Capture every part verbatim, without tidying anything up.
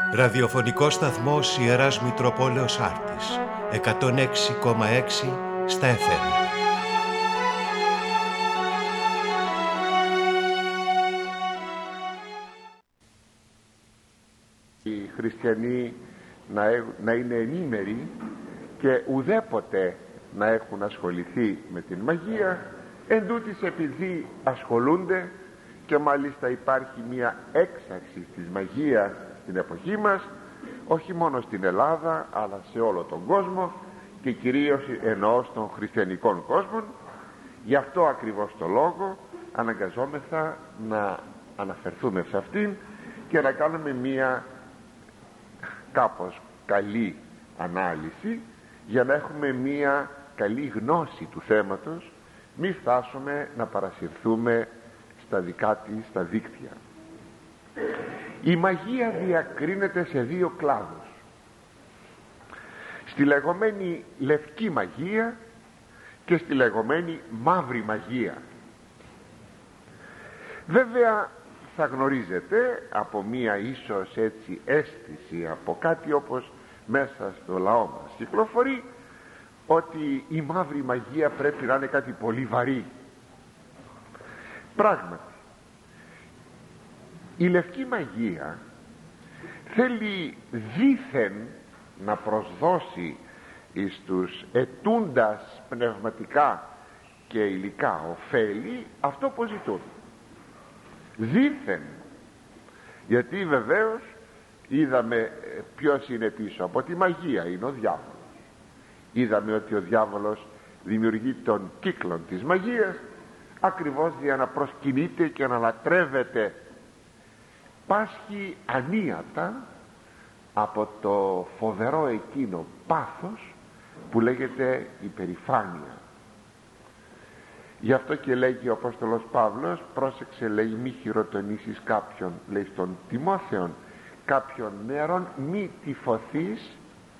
Ραδιοφωνικός σταθμός Ιεράς Μητροπόλεως Άρτης, εκατόν έξι κόμμα έξι στα εφ εμ. Οι χριστιανοί να, να είναι ενήμεροι και ουδέποτε να έχουν ασχοληθεί με την μαγεία, εν τούτοις επειδή ασχολούνται, και μάλιστα υπάρχει μια έξαρση της μαγείας στην εποχή μας, όχι μόνο στην Ελλάδα αλλά σε όλο τον κόσμο, και κυρίως εννοώ στον χριστιανικών κόσμο. Γι' αυτό ακριβώς το λόγο αναγκαζόμεθα να αναφερθούμε σε αυτήν και να κάνουμε μια κάπως καλή ανάλυση, για να έχουμε μια καλή γνώση του θέματος, μη φτάσουμε να παρασυρθούμε στα δικά της στα δίκτυα. Η μαγεία διακρίνεται σε δύο κλάδους: στη λεγόμενη λευκή μαγεία και στη λεγόμενη μαύρη μαγεία. Βέβαια θα γνωρίζετε από μία ίσως έτσι αίσθηση, από κάτι όπως μέσα στο λαό μας κυκλοφορεί, ότι η μαύρη μαγεία πρέπει να είναι κάτι πολύ βαρύ. Πράγματι, η λευκή μαγεία θέλει δήθεν να προσδώσει εις τους ετούντας πνευματικά και υλικά ωφέλη αυτό που ζητούν. Δήθεν, γιατί βεβαίως είδαμε ποιος είναι πίσω από τη μαγεία. Είναι ο διάβολος. Είδαμε ότι ο διάβολος δημιουργεί τον κύκλο της μαγείας ακριβώς για να προσκυνείται και να λατρεύεται. Πάσχει ανίατα από το φοβερό εκείνο πάθος που λέγεται υπερηφάνεια. Γι' αυτό και λέγει ο Απόστολος Παύλος, πρόσεξε, λέει, μη χειροτονήσεις κάποιον, λέει στον Τιμόθεον, κάποιον νέρον, μη τυφωθείς,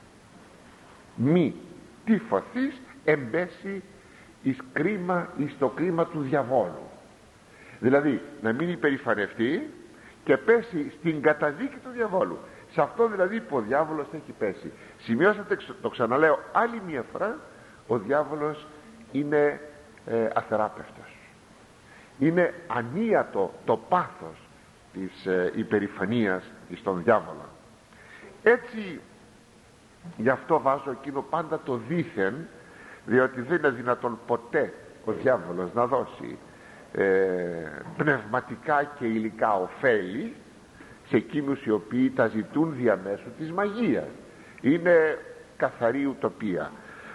μη τυφωθείς εμπέσει εις κρίμα, εις το κρίμα του διαβόλου. Δηλαδή να μην υπερηφανευτεί και πέσει στην καταδίκη του διαβόλου. Σε αυτό δηλαδή που ο διάβολος έχει πέσει. Σημειώσατε, το ξαναλέω άλλη μία φορά, ο διάβολος είναι ε, αθεράπευτος. Είναι ανίατο το πάθος της ε, υπερηφανίας στον διάβολο. Έτσι, γι' αυτό βάζω εκείνο πάντα το δήθεν, διότι δεν είναι δυνατόν ποτέ ο διάβολος να δώσει ε, πνευματικά και υλικά ωφέλη σε εκείνους οι οποίοι τα ζητούν διαμέσου της μαγείας. Είναι καθαρή ουτοπία.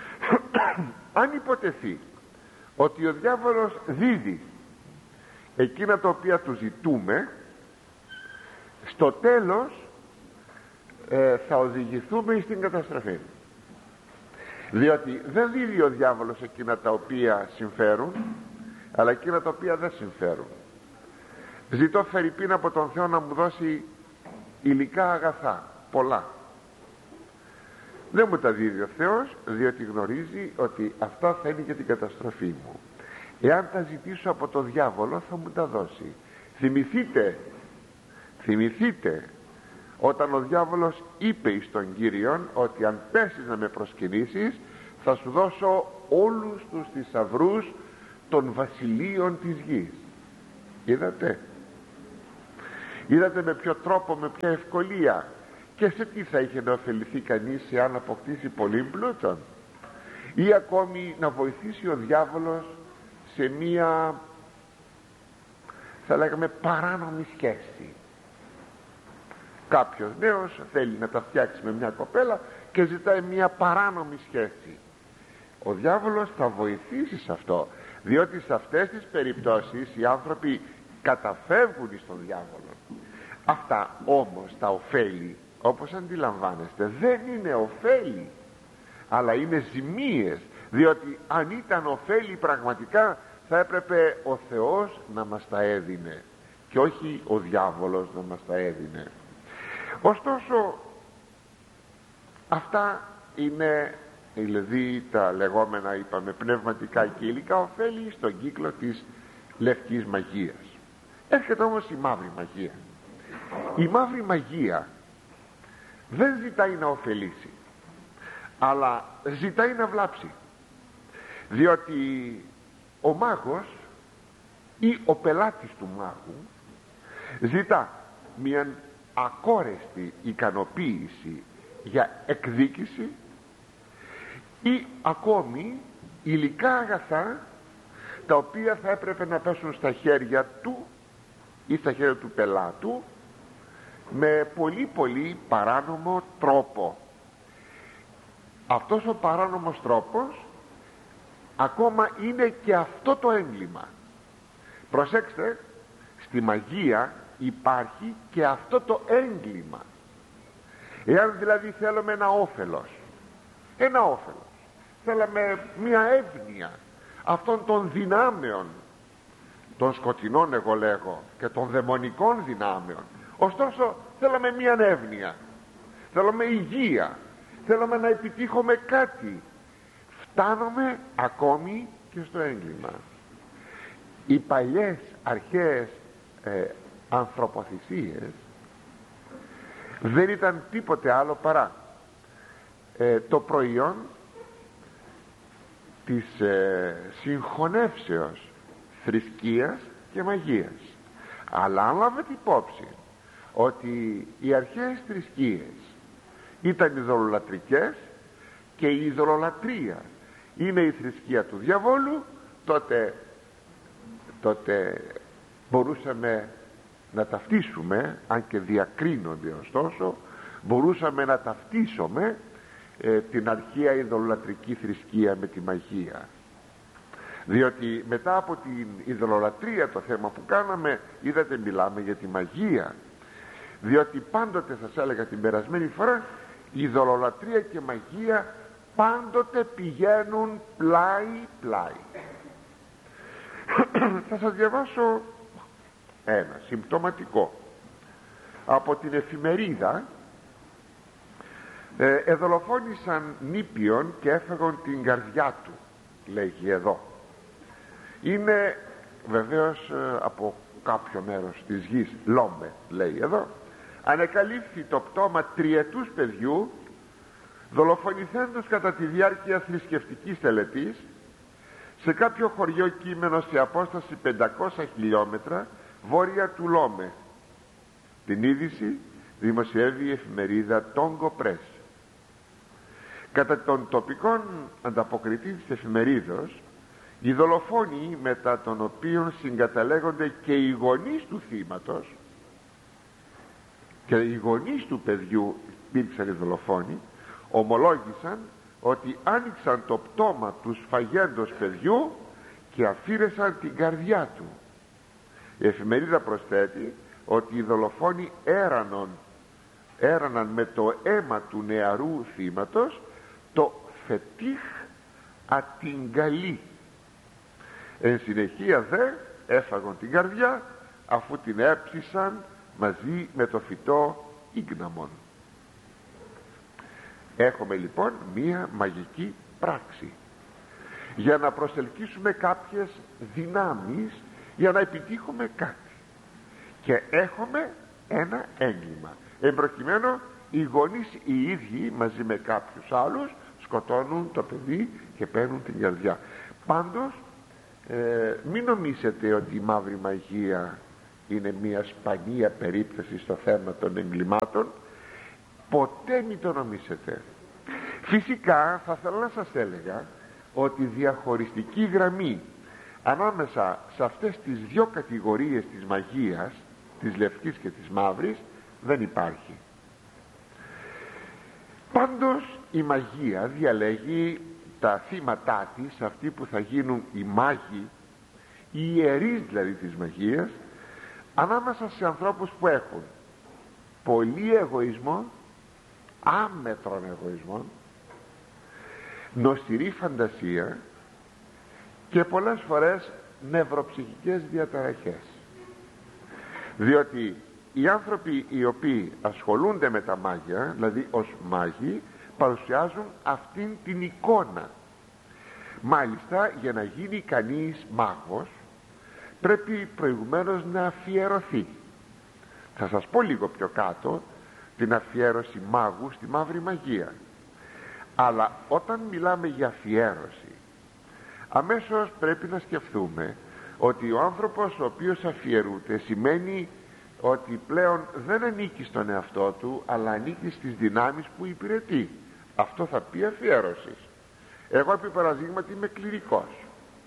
Αν υποτεθεί ότι ο διάβολος δίδει εκείνα τα οποία του ζητούμε, στο τέλος ε, θα οδηγηθούμε στην καταστροφή. Διότι δεν δίδει ο διάβολος εκείνα τα οποία συμφέρουν, αλλά εκείνα τα οποία δεν συμφέρουν. Ζητώ φερειπίν από τον Θεό να μου δώσει υλικά αγαθά, πολλά. Δεν μου τα δίδει ο Θεός, διότι γνωρίζει ότι αυτά θα είναι για την καταστροφή μου. Εάν τα ζητήσω από τον διάβολο θα μου τα δώσει. Θυμηθείτε, θυμηθείτε όταν ο διάβολος είπε εις τον Κύριον ότι αν πέσεις να με προσκυνήσεις θα σου δώσω όλους τους θησαυρούς των βασιλείων της γης. Είδατε, είδατε με ποιο τρόπο, με ποια ευκολία, και σε τι θα είχε να ωφεληθεί κανείς εάν αποκτήσει πολύ πλούτον, ή ακόμη να βοηθήσει ο διάβολος σε μία, θα λέγαμε, παράνομη σχέση. Κάποιος νέος θέλει να τα φτιάξει με μια κοπέλα και ζητάει μια παράνομη σχέση. Ο διάβολος θα βοηθήσει σε αυτό, διότι σε αυτές τις περιπτώσεις οι άνθρωποι καταφεύγουν στον διάβολο. Αυτά όμως τα ωφέλη, όπως αντιλαμβάνεστε, δεν είναι ωφέλη, αλλά είναι ζημίες, διότι αν ήταν ωφέλη πραγματικά θα έπρεπε ο Θεός να μας τα έδινε και όχι ο διάβολος να μας τα έδινε. Ωστόσο αυτά είναι δηλαδή τα λεγόμενα, είπαμε, πνευματικά και υλικά ωφέλη στον κύκλο της λευκής μαγείας. Έρχεται όμως η μαύρη μαγεία. Η μαύρη μαγεία δεν ζητάει να ωφελήσει, αλλά ζητάει να βλάψει, διότι ο μάγος ή ο πελάτης του μάγου ζητά μια ακόρεστη ικανοποίηση για εκδίκηση ή ακόμη υλικά αγαθά τα οποία θα έπρεπε να πέσουν στα χέρια του ή στα χέρια του πελάτου με πολύ πολύ παράνομο τρόπο. Αυτός ο παράνομος τρόπος ακόμα είναι και αυτό το έγκλημα. Προσέξτε, στη μαγεία υπάρχει και αυτό το έγκλημα. Εάν δηλαδή θέλουμε ένα όφελος, ένα όφελος, θέλαμε μια εύνοια αυτών των δυνάμεων, των σκοτεινών εγώ λέγω, και των δαιμονικών δυνάμεων, ωστόσο θέλαμε μια εύνοια, θέλαμε υγεία, θέλαμε να επιτύχουμε κάτι, φτάνουμε ακόμη και στο έγκλημα. Οι παλιές αρχαίες ε, ανθρωποθυσίες δεν ήταν τίποτε άλλο παρά ε, το προϊόν της ε, συγχωνεύσεως θρησκείας και μαγείας. Αλλά αν λάβετε υπόψη ότι οι αρχαίες θρησκείες ήταν ειδωλολατρικές και η ειδωλολατρία είναι η θρησκεία του διαβόλου, τότε, τότε μπορούσαμε να ταυτίσουμε, αν και διακρίνονται ωστόσο, μπορούσαμε να ταυτίσουμε ε, την αρχαία ειδωλολατρική θρησκεία με τη μαγεία. Διότι μετά από την ειδωλολατρία, το θέμα που κάναμε, είδατε, μιλάμε για τη μαγεία. Διότι πάντοτε, σας έλεγα την περασμένη φορά, η ειδωλολατρία και η μαγεία πάντοτε πηγαίνουν πλάι πλάι. Θα σας διαβάσω ένα συμπτωματικό από την εφημερίδα. ε, εδολοφόνησαν νήπιον και έφεγαν την καρδιά του, λέγει εδώ. Είναι βεβαίως ε, από κάποιο μέρος της γης, Λόμε λέει εδώ. Ανεκαλύφθη το πτώμα τριετούς παιδιού δολοφονηθέντος κατά τη διάρκεια θρησκευτικής τελετής σε κάποιο χωριό κείμενο σε απόσταση πεντακόσια χιλιόμετρα βόρεια του Λόμε. Την είδηση δημοσιεύει η εφημερίδα Τόγκο Πρέσ. Κατά των τοπικών ανταποκριτή της εφημερίδος, οι δολοφόνοι, μετά των οποίων συγκαταλέγονται και οι γονείς του θύματος, και οι γονείς του παιδιού υπήρξαν οι δολοφόνοι, ομολόγησαν ότι άνοιξαν το πτώμα του σφαγέντος παιδιού και αφήρεσαν την καρδιά του. Η εφημερίδα προσθέτει ότι οι δολοφόνοι έραναν, έραναν με το αίμα του νεαρού θύματος το φετίχ ατυγκαλί. Εν συνεχεία δε έφαγαν την καρδιά, αφού την έψησαν μαζί με το φυτό ίγναμον. Έχουμε λοιπόν μία μαγική πράξη για να προσελκύσουμε κάποιες δυνάμεις, για να επιτύχουμε κάτι, και έχουμε ένα έγκλημα. Εν προκειμένου, οι γονείς οι ίδιοι μαζί με κάποιους άλλους σκοτώνουν το παιδί και παίρνουν την καρδιά. Πάντως ε, μην νομίζετε ότι η μαύρη μαγεία είναι μια σπανία περίπτωση στο θέμα των εγκλημάτων. Ποτέ μην το νομίσετε. Φυσικά θα θέλω να σας έλεγα ότι διαχωριστική γραμμή ανάμεσα σε αυτές τις δύο κατηγορίες της μαγείας, της λευκής και της μαύρης, δεν υπάρχει. Πάντως η μαγεία διαλέγει τα θύματά της, αυτοί που θα γίνουν οι μάγοι, οι ιερείς δηλαδή της μαγείας, ανάμεσα σε ανθρώπους που έχουν πολύ εγωισμό, άμετρον εγωισμό, νοστηρή φαντασία και πολλές φορές νευροψυχικές διαταραχές. Διότι οι άνθρωποι οι οποίοι ασχολούνται με τα μάγια, δηλαδή ως μάγοι, παρουσιάζουν αυτήν την εικόνα. Μάλιστα, για να γίνει κανείς μάγος πρέπει προηγουμένως να αφιερωθεί. Θα σας πω λίγο πιο κάτω στην αφιέρωση μάγου, στη μαύρη μαγεία. Αλλά όταν μιλάμε για αφιέρωση, αμέσως πρέπει να σκεφτούμε ότι ο άνθρωπος ο οποίος αφιερούται σημαίνει ότι πλέον δεν ανήκει στον εαυτό του, αλλά ανήκει στις δυνάμεις που υπηρετεί. Αυτό θα πει αφιέρωση. Εγώ επί παραδείγματι είμαι κληρικός,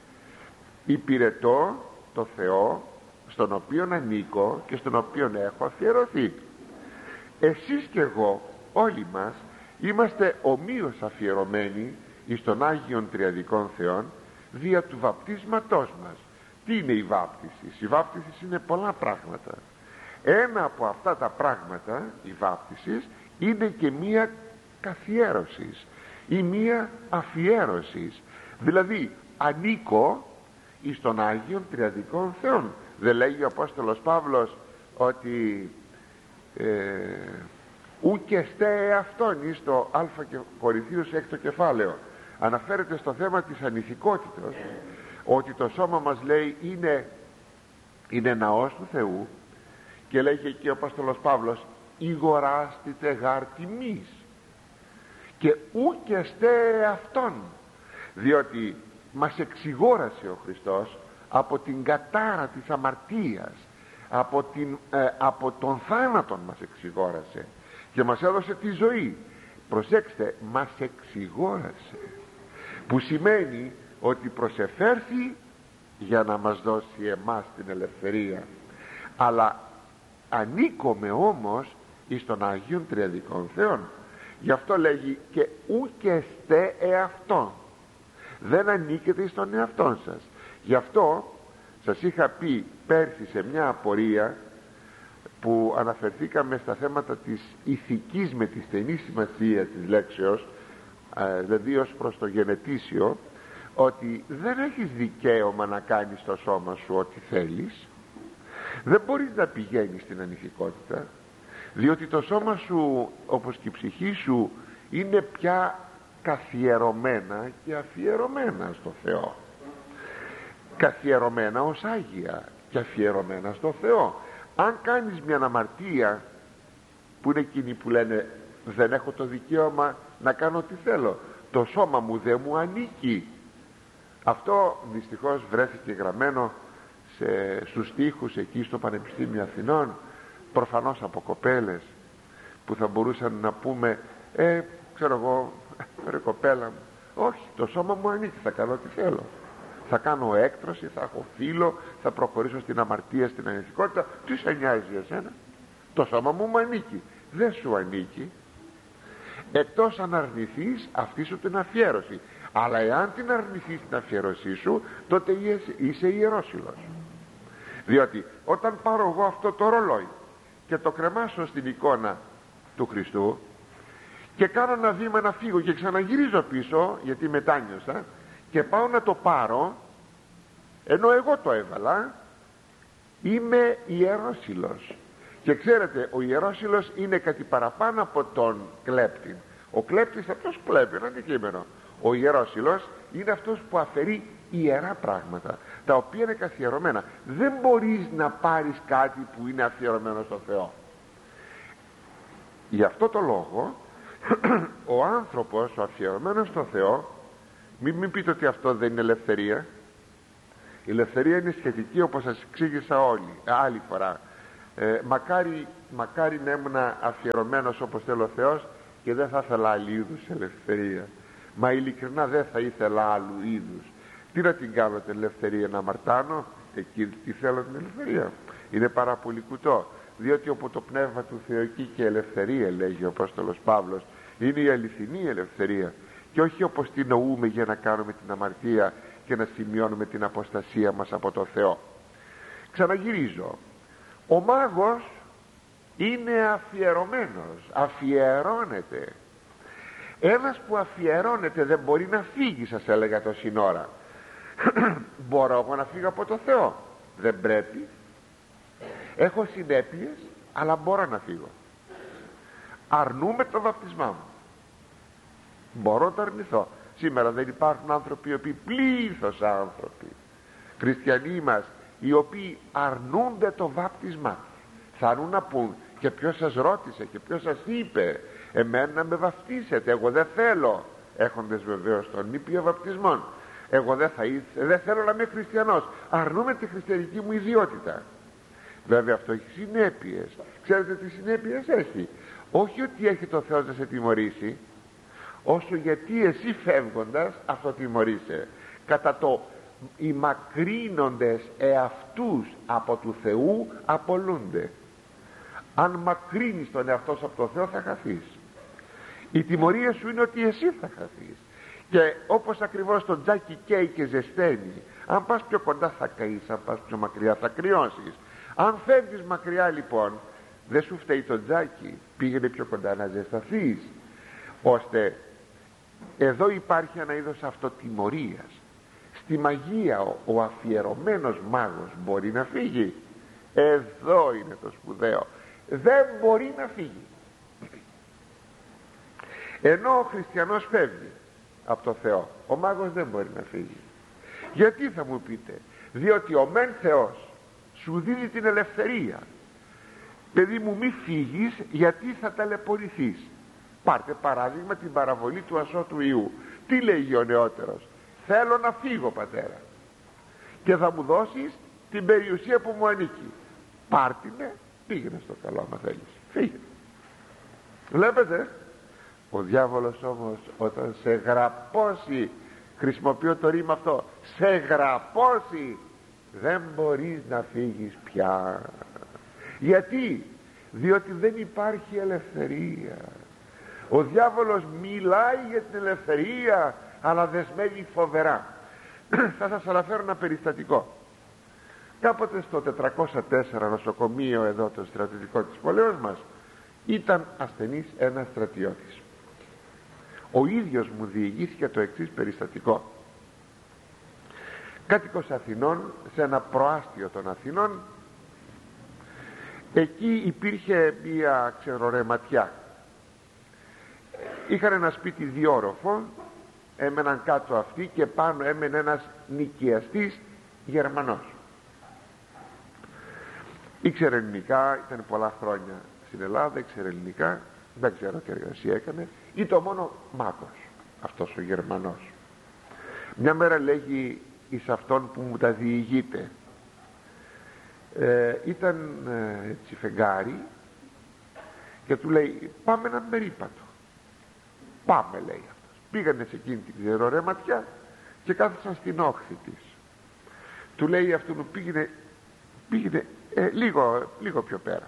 υπηρετώ το Θεό στον οποίο ανήκω και στον οποίο έχω αφιερωθεί. Εσείς και εγώ, όλοι μας, είμαστε ομοίως αφιερωμένοι εις τον Άγιον Τριαδικών Θεών δια του βαπτίσματός μας. Τι είναι η βάπτιση? Η βάπτιση είναι πολλά πράγματα. Ένα από αυτά τα πράγματα, η βάπτιση, είναι και μία καθιέρωση ή μία αφιέρωση. Δηλαδή ανήκω εις τον Άγιον Τριαδικών Θεών. Δεν λέγει ο Απόστολος Παύλος ότι ε, ούκε στέ εαυτόν, εις το Α Κορινθίους έκτο κεφάλαιο αναφέρεται στο θέμα της ανηθικότητας, ότι το σώμα μας, λέει, είναι, είναι ναός του Θεού, και λέγει εκεί ο Απόστολος Παύλος ηγοράστητε γάρ τιμής και ούκε στέ εαυτόν, διότι μας εξηγόρασε ο Χριστός από την κατάρα της αμαρτίας, από, την, ε, από τον θάνατον μας εξηγόρασε και μας έδωσε τη ζωή. Προσέξτε, μας εξηγόρασε, που σημαίνει ότι προσεφέρθη για να μας δώσει εμάς την ελευθερία. Αλλά ανήκουμε όμως εις των Αγίων Τριαδικών Θεών. Γι' αυτό λέγει και ούκε στε εαυτόν, δεν ανήκετε εις τον εαυτόν σας. Γι' αυτό σας είχα πει πέρσι σε μια απορία που αναφερθήκαμε στα θέματα της ηθικής με τη στενή σημασία της λέξεως, δηλαδή ως προς το γενετήσιο, ότι δεν έχεις δικαίωμα να κάνεις στο σώμα σου ό,τι θέλεις. Δεν μπορείς να πηγαίνεις στην ανηθικότητα, διότι το σώμα σου όπως και η ψυχή σου είναι πια καθιερωμένα και αφιερωμένα στο Θεό, καθιερωμένα ως Άγια και αφιερωμένα στο Θεό. Αν κάνεις μια αμαρτία, που είναι εκείνοι που λένε δεν έχω το δικαίωμα να κάνω τι θέλω, το σώμα μου δεν μου ανήκει, αυτό δυστυχώς βρέθηκε γραμμένο σε, στους στίχους εκεί στο Πανεπιστήμιο Αθηνών, προφανώς από κοπέλες που θα μπορούσαν να πούμε ε, ξέρω εγώ, ρε κοπέλα μου, όχι, το σώμα μου ανήκει, θα κάνω τι θέλω, θα κάνω έκτρωση, θα έχω φίλο, θα προχωρήσω στην αμαρτία, στην ανηθικότητα. Τι σε νοιάζει εσένα? Το σώμα μου μου ανήκει. Δεν σου ανήκει, εκτός αν αρνηθείς αυτή σου την αφιέρωση. Αλλά εάν την αρνηθείς την αφιέρωσή σου, τότε είσαι, είσαι ιερόσυλος. Διότι όταν πάρω εγώ αυτό το ρολόι και το κρεμάσω στην εικόνα του Χριστού και κάνω ένα βήμα να φύγω και ξαναγυρίζω πίσω, γιατί μετάνιωσα, και πάω να το πάρω, ενώ εγώ το έβαλα, είμαι ιερόσυλος. Και ξέρετε, ο ιερόσυλος είναι κάτι παραπάνω από τον κλέπτη. Ο κλέπτης αυτός κλέπει ένα αντικείμενο. Ο ιερόσυλος είναι αυτός που αφαιρεί ιερά πράγματα, τα οποία είναι καθιερωμένα. Δεν μπορείς να πάρεις κάτι που είναι αφιερωμένο στο Θεό. Γι' αυτό το λόγο ο άνθρωπος, ο αφιερωμένος στο Θεό, μην, μην πείτε ότι αυτό δεν είναι ελευθερία. Η ελευθερία είναι σχετική, όπως σας εξήγησα όλοι, άλλη φορά. ε, μακάρι, μακάρι να ήμουν αφιερωμένος όπως θέλει ο Θεός και δεν θα ήθελα άλλη είδους ελευθερία. Μα ειλικρινά δεν θα ήθελα άλλου είδους. Τι να την κάνω την ελευθερία, να αμαρτάνω? Εκεί τι θέλω την ελευθερία? Είναι πάρα πολύ κουτό, διότι όπου το πνεύμα του Θεού εκεί και ελευθερία, λέγει ο Απόστολος Παύλος, είναι η αληθινή ελευθερία, και όχι όπως την νοούμε για να κάνουμε την αμαρτία και να σημειώνουμε την αποστασία μας από το Θεό. Ξαναγυρίζω, ο μάγος είναι αφιερωμένος, αφιερώνεται. Ένας που αφιερώνεται δεν μπορεί να φύγει, σας έλεγα το σύνορα. Μπορώ εγώ να φύγω από το Θεό? Δεν πρέπει. Έχω συνέπειες, αλλά μπορώ να φύγω. Αρνούμε το βαπτισμά μου, μπορώ να το αρνηθώ. Σήμερα δεν υπάρχουν άνθρωποι, οι οποίοι, πλήθος άνθρωποι, χριστιανοί μας, οι οποίοι αρνούνται το βάπτισμά. Θα αρνούν να πούν Και ποιος σας ρώτησε και ποιος σας είπε εμένα να με βαφτίσετε? Εγώ δεν θέλω, έχοντες βεβαίως τον νήπιο βαπτισμόν. Εγώ δεν, θα, δεν θέλω να είμαι χριστιανός, αρνούμε τη χριστιανική μου ιδιότητα. Βέβαια αυτό έχει συνέπειες. Ξέρετε τι συνέπειες έχει? Όχι ότι έρχεται ο Θεός να σε τιμωρήσει, όσο γιατί εσύ φεύγοντας αυτοτιμωρείσαι. Κατά το οι μακρύνοντες εαυτούς από του Θεού απολούνται. Αν μακρύνεις τον εαυτό σου από τον Θεό θα χαθείς. Η τιμωρία σου είναι ότι εσύ θα χαθείς. Και όπως ακριβώς το τζάκι καίει και ζεσταίνει, αν πας πιο κοντά θα καείς, αν πας πιο μακριά θα κρυώσεις. Αν φεύγεις μακριά λοιπόν, δεν σου φταίει το τζάκι, πήγαινε πιο κοντά να ζεσταθείς. Ώστε εδώ υπάρχει ένα είδος αυτοτιμωρίας. Στη μαγεία ο, ο αφιερωμένος μάγος μπορεί να φύγει. Εδώ είναι το σπουδαίο. Δεν μπορεί να φύγει. Ενώ ο χριστιανός φεύγει από το Θεό, ο μάγος δεν μπορεί να φύγει. Γιατί θα μου πείτε? Διότι ο μεν Θεός σου δίνει την ελευθερία. Παιδί μου, μη φύγεις, γιατί θα ταλαιπωρηθείς. Πάρτε παράδειγμα την παραβολή του ασώτου Ιού. Τι λέγει ο νεότερος? Θέλω να φύγω, πατέρα, και θα μου δώσεις την περιουσία που μου ανήκει. Πάρτινε, πήγαινε στο καλό άμα θέλεις, φύγε. Βλέπετε, ο διάβολος όμως όταν σε γραπώσει, χρησιμοποιώ το ρήμα αυτό, σε γραπώσει, δεν μπορείς να φύγεις πια. Γιατί? Διότι δεν υπάρχει ελευθερία. Ο διάβολος μιλάει για την ελευθερία, αλλά δεσμεύει φοβερά. Θα σας αναφέρω ένα περιστατικό. Κάποτε στο τετρακόσια τέσσερα νοσοκομείο εδώ, το στρατιωτικό της πόλεως μας, ήταν ασθενής ένας στρατιώτης. Ο ίδιος μου διηγήθηκε το εξής περιστατικό. Κάτοικος Αθηνών, σε ένα προάστιο των Αθηνών, εκεί υπήρχε μια ξερορεματιά. Είχαν ένα σπίτι διόροφο, έμεναν κάτω αυτοί και πάνω έμενε ένας νοικιαστής Γερμανός. Ήξερε ελληνικά, ήταν πολλά χρόνια στην Ελλάδα, ήξερε ελληνικά, δεν ξέρω τι εργασία έκανε, ή το μόνο μάκος αυτός ο Γερμανός. Μια μέρα λέγει εις αυτόν που μου τα διηγείται, ε, ήταν ε, έτσι φεγγάρι, και του λέει πάμε ένα περίπατο. Πάμε, λέει αυτός. Πήγανε σε εκείνη την ξερορέματιά και κάθισαν στην όχθη της. Του λέει αυτού, πήγαινε, πήγαινε ε, λίγο, λίγο πιο πέρα.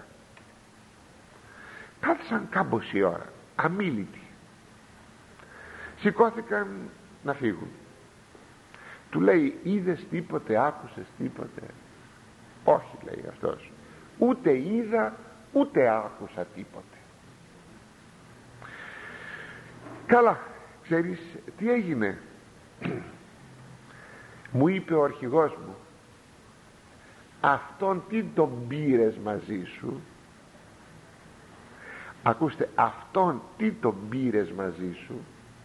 Κάθισαν κάμποση ώρα, αμίλητοι. Σηκώθηκαν να φύγουν. Του λέει είδες τίποτε, άκουσες τίποτε? Όχι, λέει αυτός, ούτε είδα ούτε άκουσα τίποτε. Καλά, ξέρεις τι έγινε? Μου είπε ο αρχηγός μου, αυτόν τι τον πήρες μαζί σου? Ακούστε, αυτόν τι τον πήρες μαζί σου?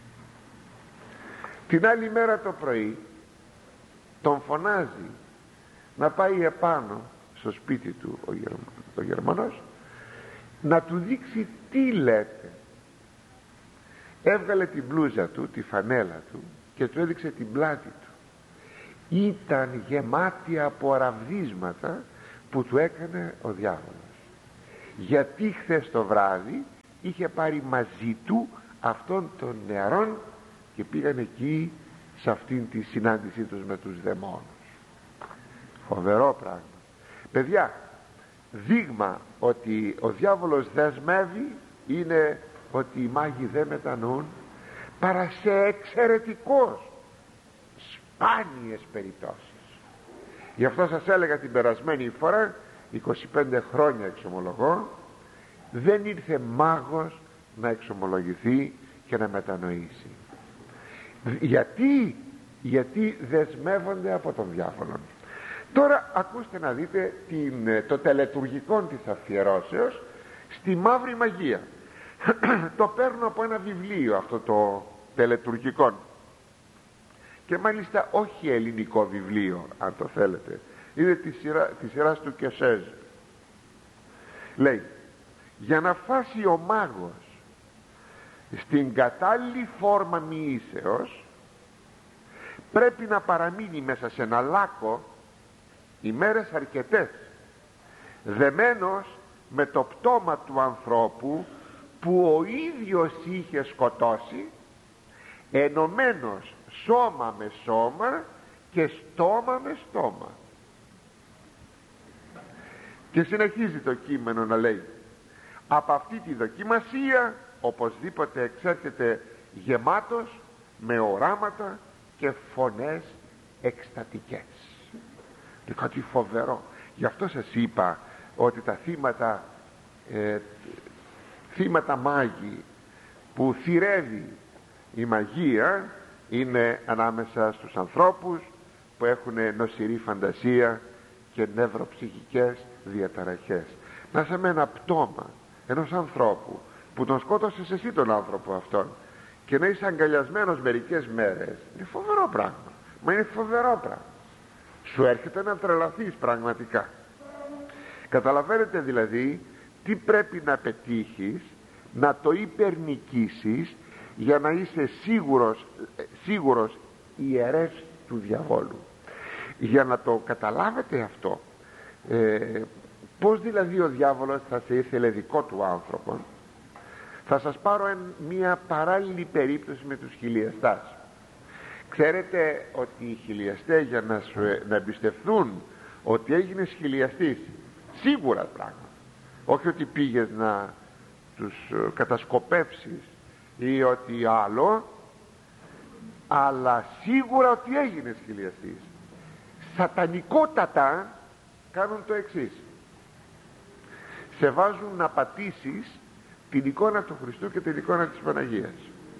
Την άλλη μέρα το πρωί τον φωνάζει να πάει επάνω στο σπίτι του ο, Γερμα, ο Γερμανός, να του δείξει τι λέτε. Έβγαλε την μπλούζα του, τη φανέλα του, και του έδειξε την πλάτη του. Ήταν γεμάτη από ραβδίσματα που του έκανε ο διάβολος. Γιατί χθες το βράδυ είχε πάρει μαζί του αυτόν τον νεαρόν και πήγαν εκεί σε αυτήν τη συνάντησή τους με τους δαιμόνους. Φοβερό πράγμα. Παιδιά, δείγμα ότι ο διάβολος δεσμεύει είναι ότι οι μάγοι δεν μετανοούν παρά σε εξαιρετικώς σπάνιες περιπτώσεις. Γι' αυτό σας έλεγα την περασμένη φορά, είκοσι πέντε χρόνια εξομολογώ, δεν ήρθε μάγος να εξομολογηθεί και να μετανοήσει. Γιατί? Γιατί δεσμεύονται από τον διάβολο. Τώρα ακούστε να δείτε την, το τελετουργικό της αφιερώσεως στη μαύρη μαγεία. Το παίρνω από ένα βιβλίο αυτό το τελετουργικό, και μάλιστα όχι ελληνικό βιβλίο, αν το θέλετε, είναι τη σειρά, της σειράς του Κεσέζ. Λέει για να φτάσει ο μάγος στην κατάλληλη φόρμα μοιήσεως, πρέπει να παραμείνει μέσα σε ένα λάκκο ημέρες αρκετές, δεμένος με το πτώμα του ανθρώπου που ο ίδιος είχε σκοτώσει, ενωμένος σώμα με σώμα και στόμα με στόμα. Και συνεχίζει το κείμενο να λέει: από αυτή τη δοκιμασία οπωσδήποτε εξέρχεται γεμάτος με οράματα και φωνές εκστατικές. Είναι κάτι φοβερό. Γι' αυτό σας είπα ότι τα θύματα ε, θύματα μάγοι που θυρεύει η μαγεία είναι ανάμεσα στους ανθρώπους που έχουν νοσηρή φαντασία και νευροψυχικές διαταραχές. Να σε με ένα πτώμα ενός ανθρώπου που τον σκότωσες εσύ τον άνθρωπο αυτόν και να είσαι αγκαλιασμένος μερικές μέρες, είναι φοβερό πράγμα. Μα είναι φοβερό πράγμα. Σου έρχεται να τρελαθείς πραγματικά. Καταλαβαίνετε δηλαδή τι πρέπει να πετύχεις, να το υπερνικήσεις για να είσαι σίγουρος, σίγουρος ιερεύς του διαβόλου. Για να το καταλάβετε αυτό, ε, πως δηλαδή ο διάβολος θα σε ήθελε δικό του άνθρωπο, θα σας πάρω εν, μια παράλληλη περίπτωση με τους χιλιαστάς. Ξέρετε ότι οι χιλιαστές, για να, σου, να εμπιστευθούν ότι έγινες χιλιαστής, σίγουρα πράγμα, όχι ότι πήγες να τους κατασκοπεύσεις ή ότι άλλο, αλλά σίγουρα ότι έγινες χιλιαστής, σατανικότατα κάνουν το εξής: σε βάζουν να πατήσεις την εικόνα του Χριστού και την εικόνα της Παναγίας.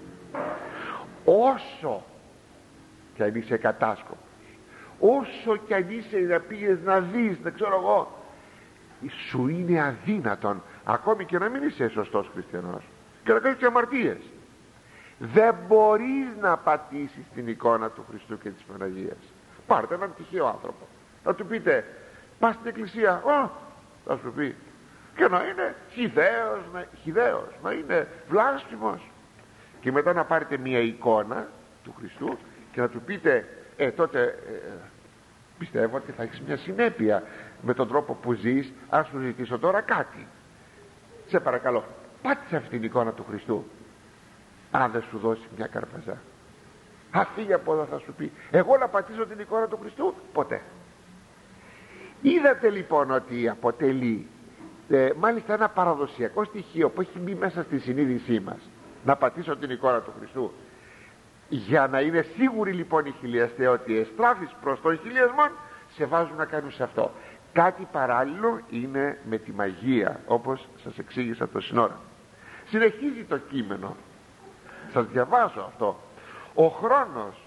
Όσο κι αν είσαι κατάσκοπος, όσο κι αν είσαι να πήγες να δεις, δεν ξέρω εγώ, σου είναι αδύνατον, ακόμη και να μην είσαι σωστός χριστιανός και να κάνεις και αμαρτίες, δεν μπορείς να πατήσεις την εικόνα του Χριστού και της Παναγίας. Πάρτε έναν τυχαίο άνθρωπο, θα του πείτε πας στην εκκλησία, α, θα σου πει, και να είναι χυδαίος, να, χυδαίος, να είναι βλάσφημος, και μετά να πάρετε μια εικόνα του Χριστού και να του πείτε, ε τότε ε, πιστεύω ότι θα έχεις μια συνέπεια με τον τρόπο που ζεις, ας σου ζητήσω τώρα κάτι, σε παρακαλώ πάτησε αυτή την εικόνα του Χριστού. Αν δεν σου δώσει μια καρπαζά, αφήγε από εδώ, θα σου πει, εγώ να πατήσω την εικόνα του Χριστού, ποτέ. Είδατε λοιπόν ότι αποτελεί ε, μάλιστα ένα παραδοσιακό στοιχείο που έχει μπει μέσα στη συνείδησή μας, να πατήσω την εικόνα του Χριστού. Για να είναι σίγουροι λοιπόν οι χιλιαστές ότι εστράφεις προς τον χιλιασμό, σε βάζουν να κάνεις αυτό. Κάτι παράλληλο είναι με τη μαγεία, όπως σας εξήγησα το σύνορα. Συνεχίζει το κείμενο, σας διαβάζω αυτό. Ο χρόνος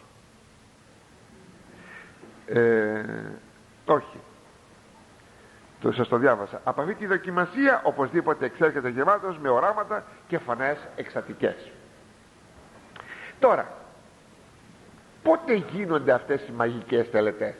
ε, όχι το, σας το διάβασα. Από αυτή τη δοκιμασία οπωσδήποτε εξέρχεται γεμάτος με οράματα και φωνές εκστατικές. Τώρα, πότε γίνονται αυτές οι μαγικές τελετές?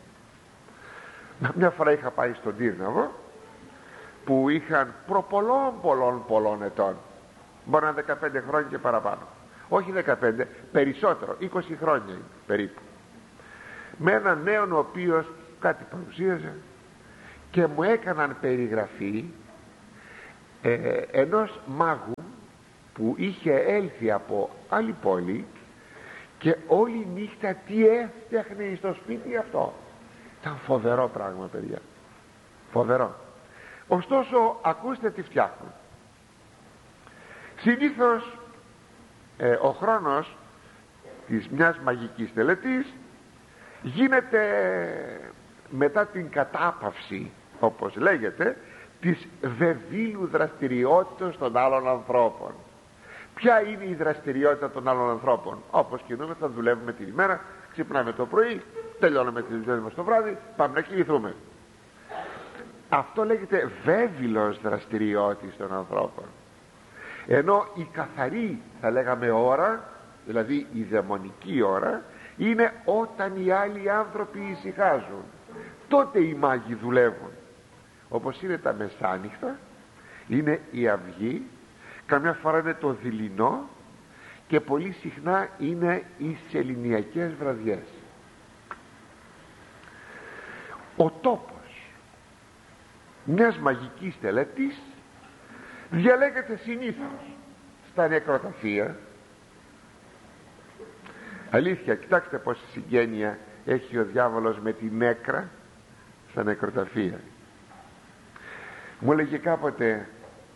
Μια φορά είχα πάει στον Τύρναβο, που είχαν προ πολλών πολλών πολλών ετών, μπορεί να είναι δεκαπέντε χρόνια και παραπάνω, όχι δεκαπέντε, περισσότερο, είκοσι χρόνια περίπου, με έναν νέον ο οποίος κάτι παρουσίαζε και μου έκαναν περιγραφή ε, ενός μάγου που είχε έλθει από άλλη πόλη και όλη νύχτα τι έφτιαχνε στο σπίτι αυτό. Ήταν φοβερό πράγμα, παιδιά, φοβερό. Ωστόσο ακούστε τι φτιάχνουν. Συνήθως ε, ο χρόνος της μιας μαγικής τελετής γίνεται μετά την κατάπαυση, όπως λέγεται, της βεβήλου δραστηριότητας των άλλων ανθρώπων. Ποια είναι η δραστηριότητα των άλλων ανθρώπων? Όπως κινούμε, θα δουλεύουμε την ημέρα, ξυπνάμε το πρωί, τελειώνουμε τις δουλειές μας το βράδυ, πάμε να κοιμηθούμε. Αυτό λέγεται βέβηλος δραστηριότητας των ανθρώπων. Ενώ η καθαρή, θα λέγαμε, ώρα, δηλαδή η δαιμονική ώρα, είναι όταν οι άλλοι άνθρωποι ησυχάζουν. Τότε οι μάγοι δουλεύουν. Όπως είναι τα μεσάνυχτα Είναι η αυγή, καμιά φορά είναι το δειλινό και πολύ συχνά είναι οι σεληνιακές βραδιές. Ο τόπος μιας μαγικής τελετής διαλέγεται συνήθως στα νεκροταφεία. Αλήθεια, κοιτάξτε πόση συγγένεια έχει ο διάβολος με τη νέκρα στα νεκροταφεία. Μου έλεγε κάποτε,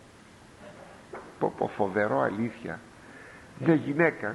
πω πω φοβερό, αλήθεια, μια γυναίκα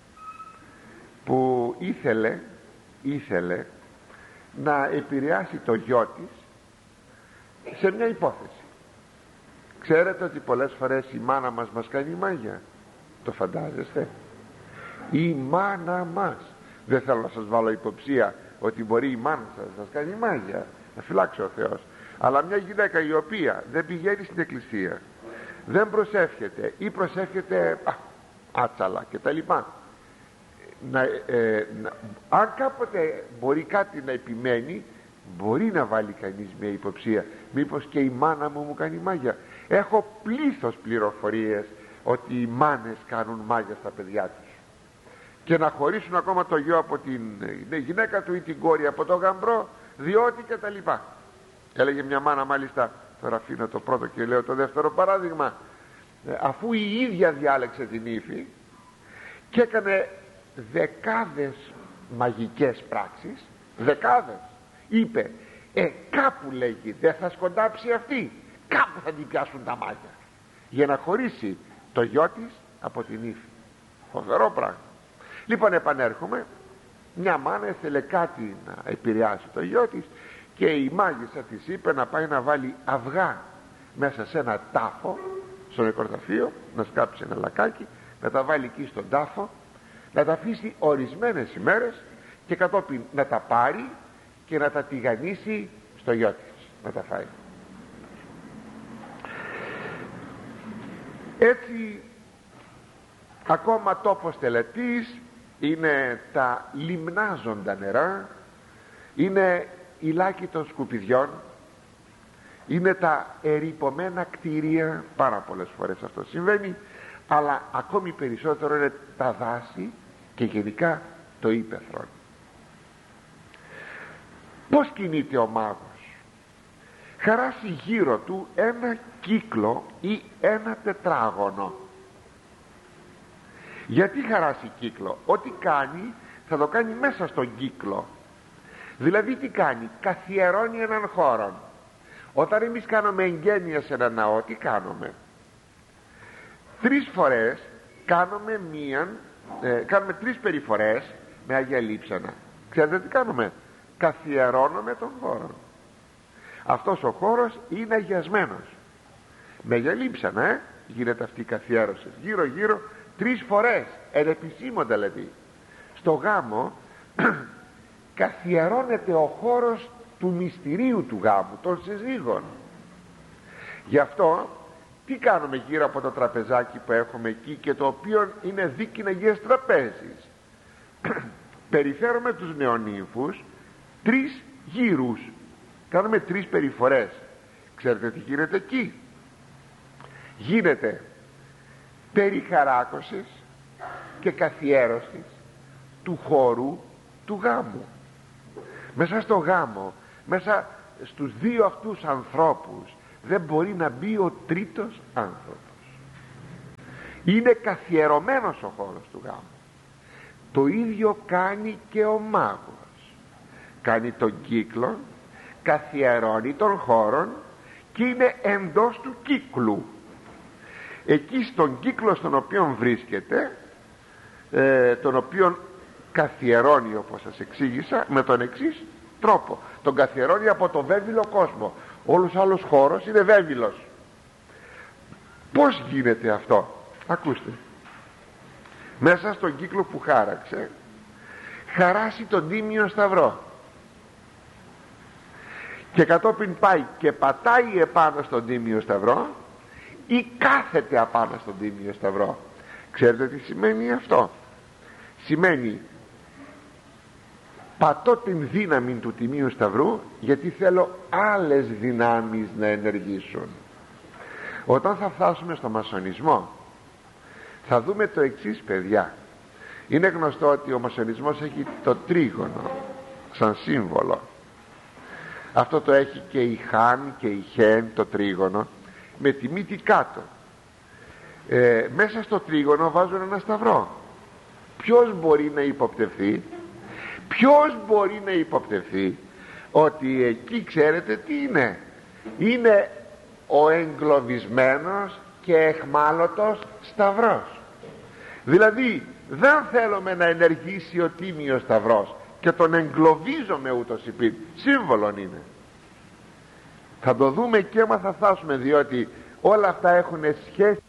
που ήθελε ήθελε να επηρεάσει το γιο της σε μια υπόθεση. Ξέρετε ότι πολλές φορές η μάνα μας μας κάνει μάγια? Το φαντάζεστε? Η μάνα μας, δεν θέλω να σας βάλω υποψία ότι μπορεί η μάνα σας να σας κάνει μάγια, να φυλάξει ο Θεός, αλλά μια γυναίκα η οποία δεν πηγαίνει στην εκκλησία, δεν προσεύχεται ή προσεύχεται α, άτσαλα και τα λοιπά, να, ε, να, αν κάποτε μπορεί κάτι να επιμένει, μπορεί να βάλει κανείς μια υποψία, μήπως και η μάνα μου μου κάνει μάγια. Έχω πλήθος πληροφορίες ότι οι μάνες κάνουν μάγια στα παιδιά τους, και να χωρίσουν ακόμα το γιο από την γυναίκα του ή την κόρη από το γαμπρό, διότι και τα λοιπά. Έλεγε μια μάνα, μάλιστα, τώρα αφήνω το πρώτο και λέω το δεύτερο παράδειγμα, αφού η ίδια διάλεξε την ύφη και έκανε δεκάδες μαγικές πράξεις, δεκάδες, είπε ε κάπου, λέγει, δεν θα σκοντάψει αυτή, κάπου θα την πιάσουν τα μάγια, για να χωρίσει το γιο της από την ύφη. Φοβερό πράγμα. Λοιπόν, επανέρχομαι, μια μάνα ήθελε κάτι να επηρεάσει το γιο της και η μάγισσα της είπε να πάει να βάλει αυγά μέσα σε ένα τάφο στο νεκροταφείο, να σκάψει ένα λακάκι, να τα βάλει εκεί στον τάφο, να τα αφήσει ορισμένες ημέρες και κατόπιν να τα πάρει και να τα τηγανίσει στο γιο της, να τα φάει. Έτσι, ακόμα τόπος τελετής είναι τα λιμνάζοντα νερά, είναι η λάκη των σκουπιδιών, είναι τα ερειπωμένα κτίρια, πάρα πολλές φορές αυτό συμβαίνει, αλλά ακόμη περισσότερο είναι τα δάση και γενικά το ύπαιθρο. Πώς κινείται ο μάγος? Χαράσει γύρω του ένα κύκλο ή ένα τετράγωνο. Γιατί χαράσει κύκλο? Ό,τι κάνει θα το κάνει μέσα στον κύκλο. Δηλαδή τι κάνει? Καθιερώνει έναν χώρο. Όταν εμείς κάνουμε εγγένεια σε ένα ναό, τι κάνουμε? Τρεις φορές κάνουμε μία ε, κάνουμε τρεις περιφορές με Αγία Λείψανα. Ξέρετε τι κάνουμε? Καθιερώνουμε τον χώρο. Αυτός ο χώρος είναι αγιασμένος. Με Αγία Λείψανα ε, γίνεται αυτή η καθιέρωση γύρω γύρω τρεις φορές, ενεπισήμων δηλαδή. Στο γάμο καθιερώνεται ο χώρος του μυστηρίου του γάμου, των συζύγων. Γι' αυτό τι κάνουμε γύρω από το τραπεζάκι που έχουμε εκεί και το οποίο είναι δίκηναγες τραπέζις? Περιφέρουμε τους νεονύμφους τρεις γύρους, κάνουμε τρεις περιφορές. Ξέρετε τι γίνεται εκεί? Γίνεται περιχαράκωσης και καθιέρωσης του χώρου του γάμου. Μέσα στο γάμο, μέσα στους δύο αυτούς ανθρώπους δεν μπορεί να μπει ο τρίτος άνθρωπος. Είναι καθιερωμένος ο χώρος του γάμου. Το ίδιο κάνει και ο μάγος. Κάνει τον κύκλο, καθιερώνει τον χώρο και είναι εντός του κύκλου. Εκεί στον κύκλο στον οποίο βρίσκεται, ε, τον οποίο καθιερώνει, όπως σας εξήγησα, με τον εξής τρόπο. Τον καθιερώνει από το βέβυλο κόσμο. Όλος άλλος χώρος είναι βέβυλος. Πώς γίνεται αυτό? Ακούστε. Μέσα στον κύκλο που χάραξε, χαράσει τον Τίμιο Σταυρό και κατόπιν πάει και πατάει επάνω στον Τίμιο Σταυρό ή κάθεται απάνω στον Τίμιο Σταυρό. Ξέρετε τι σημαίνει αυτό? Σημαίνει πατώ την δύναμη του Τιμίου Σταυρού γιατί θέλω άλλες δυνάμεις να ενεργήσουν. Όταν θα φτάσουμε στο μασονισμό θα δούμε το εξής, παιδιά. Είναι γνωστό ότι ο μασονισμός έχει το τρίγωνο σαν σύμβολο. Αυτό το έχει και η Χάν και η Χέν, το τρίγωνο, με τη μύτη κάτω. ε, Μέσα στο τρίγωνο βάζουν ένα σταυρό. Ποιος μπορεί να υποπτευθεί Ποιος μπορεί να υποπτευθεί ότι εκεί, ξέρετε τι είναι? Είναι ο εγκλωβισμένος και εχμάλωτος σταυρός. Δηλαδή δεν θέλουμε να ενεργήσει ο τίμιος σταυρός και τον εγκλωβίζουμε ούτως υπήν. Σύμβολον είναι. Θα το δούμε και άμα θα φτάσουμε, διότι όλα αυτά έχουν σχέση